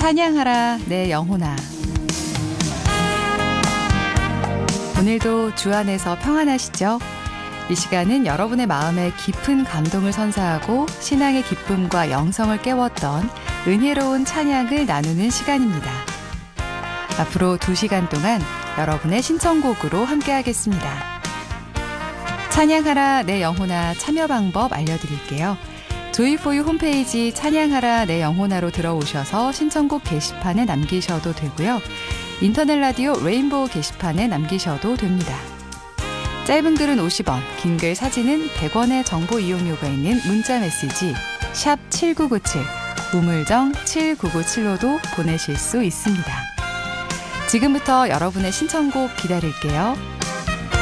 찬양하라 내 영혼아. 오늘도 주 안에서 평안하시죠? 이 시간은 여러분의 마음에 깊은 감동을 선사하고 신앙의 기쁨과 영성을 깨웠던 은혜로운 찬양을 나누는 시간입니다. 앞으로 2시간 동안 여러분의 신청곡으로 함께하겠습니다. 찬양하라 내 영혼아 참여 방법 알려드릴게요. 조이포유 홈페이지 찬양하라 내 영혼아로 들어오셔서 신청곡 게시판에 남기셔도 되고요. 인터넷 라디오 레인보우 게시판에 남기셔도 됩니다. 짧은 글은 50원, 긴 글 사진은 100원의 정보 이용료가 있는 문자 메시지 샵 7997, 우물정 7997로도 보내실 수 있습니다. 지금부터 여러분의 신청곡 기다릴게요.